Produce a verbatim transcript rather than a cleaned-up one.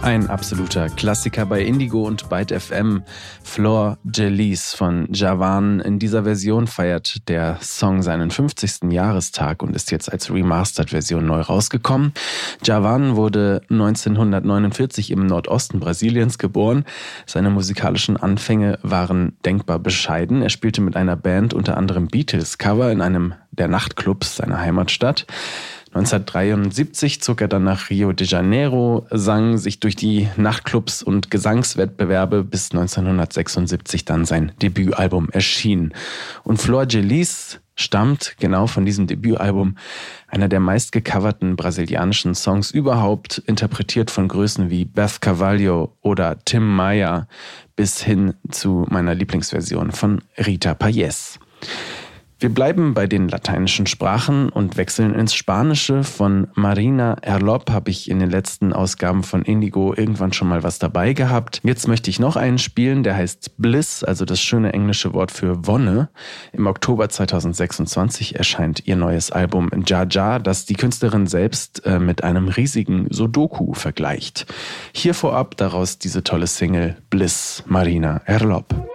Ein absoluter Klassiker bei Indigo und Byte F M, Flor Jalice von Javan. In dieser Version feiert der Song seinen fünfzigsten Jahrestag und ist jetzt als Remastered-Version neu rausgekommen. Javan wurde neunzehnhundertneunundvierzig im Nordosten Brasiliens geboren. Seine musikalischen Anfänge waren denkbar bescheiden. Er spielte mit einer Band unter anderem Beatles-Cover in einem der Nachtclubs seiner Heimatstadt. neunzehnhundertdreiundsiebzig zog er dann nach Rio de Janeiro, sang sich durch die Nachtclubs und Gesangswettbewerbe, bis neunzehnhundertsechsundsiebzig dann sein Debütalbum erschien. Und Flor Jalice stammt genau von diesem Debütalbum, einer der meistgecoverten brasilianischen Songs überhaupt, interpretiert von Größen wie Beth Carvalho oder Tim Maia, bis hin zu meiner Lieblingsversion von Rita Payés. Wir bleiben bei den lateinischen Sprachen und wechseln ins Spanische. Von Marina Erlop habe ich in den letzten Ausgaben von Indigo irgendwann schon mal was dabei gehabt. Jetzt möchte ich noch einen spielen, der heißt Bliss, also das schöne englische Wort für Wonne. Im Oktober zweitausendsechsundzwanzig erscheint ihr neues Album Ja Ja, das die Künstlerin selbst äh, mit einem riesigen Sudoku vergleicht. Hier vorab daraus diese tolle Single Bliss, Marina Erlop.